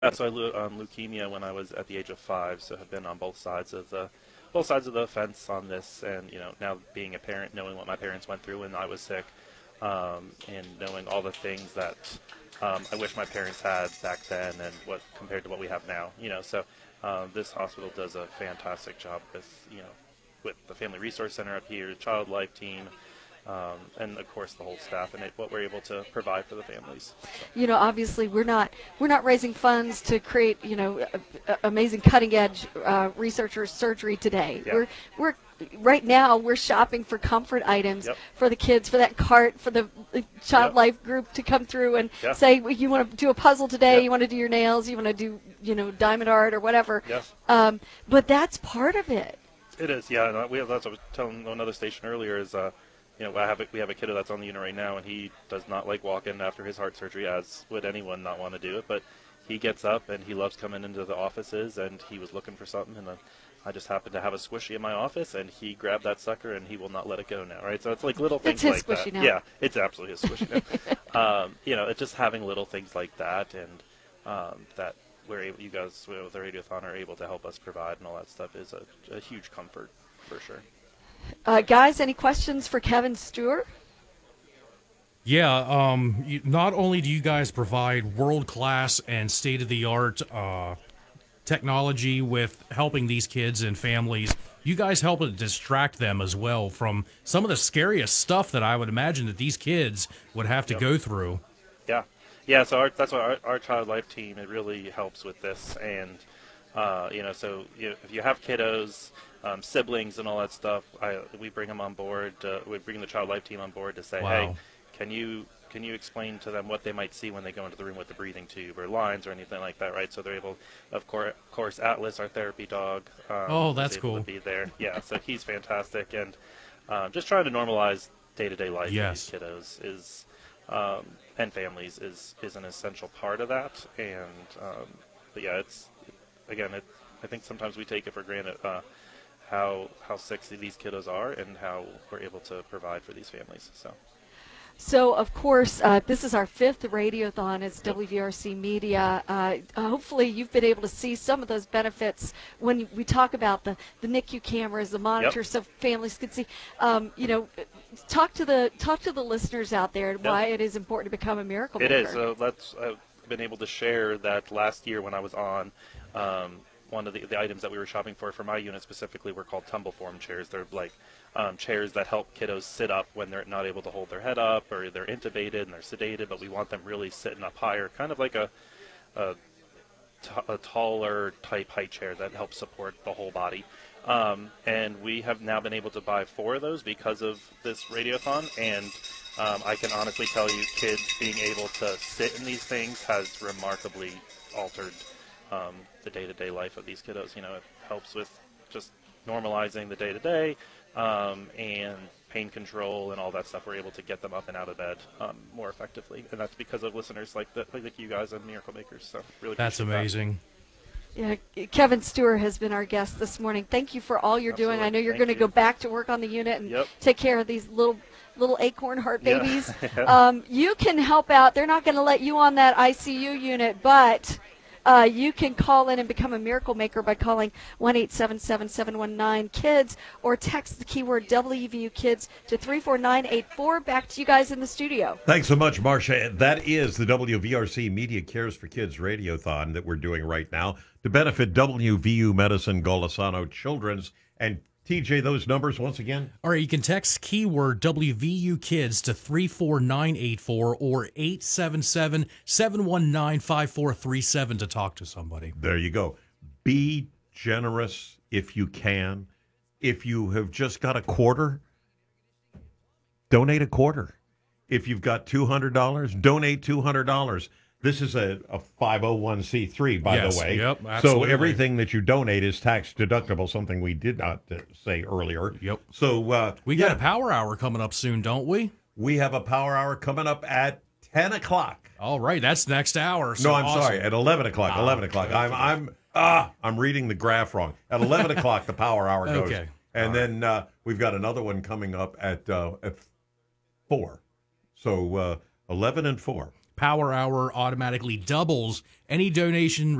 So I leukemia when I was at the age of 5, so have been on both sides of the fence on this, and now being a parent, knowing what my parents went through when I was sick, and knowing all the things that I wish my parents had back then, and what compared to what we have now. So this hospital does a fantastic job with the Family Resource Center up here, Child Life team, and of course the whole staff and what we're able to provide for the families. Obviously we're not raising funds to create amazing cutting edge research or surgery today. Yeah. We're right now we're shopping for comfort items Yep. for the kids, for that cart, for the Child Yep. Life group to come through and Yeah. say, well, you want to do a puzzle today, Yep. you want to do your nails, you want to do diamond art or whatever. Yeah. But that's part of it. It is, yeah. And that's what I was telling another station earlier is, we have a kiddo that's on the unit right now, and he does not like walking after his heart surgery, as would anyone not want to do it. But he gets up and he loves coming into the offices, and he was looking for something, and I just happened to have a squishy in my office, and he grabbed that sucker, and he will not let it go now, right? So it's like little things It's his like squishy that. now. Yeah, it's absolutely his squishy now. It's just having little things like that, and that you guys with the Radiothon are able to help us provide, and all that stuff is a huge comfort for sure. Guys, any questions for Kevin Stewart? Yeah, not only do you guys provide world-class and state-of-the-art technology with helping these kids and families, you guys help to distract them as well from some of the scariest stuff that I would imagine that these kids would have to go through. Yeah, yeah. So that's why our Child Life team, it really helps with this, and so if you have kiddos, siblings, and all that stuff, we bring them on board. We bring the Child Life team on board to say, Wow. hey, can you explain to them what they might see when they go into the room with the breathing tube or lines or anything like that, right? So they're able, of course, Atlas, our therapy dog. That's is able cool. to be there. Yeah, so he's fantastic, and just trying to normalize day-to-day life Yes. for these kiddos is. And families is an essential part of that, and but yeah, I think sometimes we take it for granted how sexy these kiddos are and how we're able to provide for these families. So, of course, this is our 5th Radiothon as WVRC Media. Hopefully, you've been able to see some of those benefits when we talk about the NICU cameras, the monitors, so families can see. Talk to the listeners out there and why it is important to become a miracle maker. It is. So I've been able to share that last year when I was on. One of the items that we were shopping for my unit specifically were called tumble form chairs. They're like chairs that help kiddos sit up when they're not able to hold their head up, or they're intubated and they're sedated, but we want them really sitting up higher, kind of like a taller type height chair that helps support the whole body. And we have now been able to buy 4 of those because of this Radiothon, and I can honestly tell you, kids being able to sit in these things has remarkably altered the day-to-day life of these kiddos. It helps with just normalizing the day-to-day and pain control and all that stuff. We're able to get them up and out of bed more effectively, and that's because of listeners like you guys and Miracle Makers. So really, That's amazing. Yeah, Kevin Stewart has been our guest this morning. Thank you for all you're doing. I know you're going to go back to work on the unit and take care of these little acorn heart babies. You can help out. They're not going to let you on that ICU unit, but you can call in and become a miracle maker by calling 1-877-719-KIDS or text the keyword WVU Kids to 34984. Back to you guys in the studio. Thanks so much, Marcia. That is the WVRC Media Cares for Kids Radiothon that we're doing right now to benefit WVU Medicine, Golisano Children's, and TJ, those numbers once again? All right, you can text keyword WVU Kids to 34984 or 877-719-5437 to talk to somebody. There you go. Be generous if you can. If you have just got a quarter, donate a quarter. If you've got $200, donate $200. This is a 501c3, by the way. Yep, absolutely. So everything that you donate is tax deductible, something we did not say earlier. Yep. So we got a power hour coming up soon, don't we? We have a power hour coming up at 10 o'clock. All right, that's next hour. So no, I'm awesome. sorry, at 11 o'clock. 11 o'clock. I'm reading the graph wrong. At 11 o'clock, the power hour goes. Okay. And then we've got another one coming up at 4. So 11 and 4. Power Hour automatically doubles any donation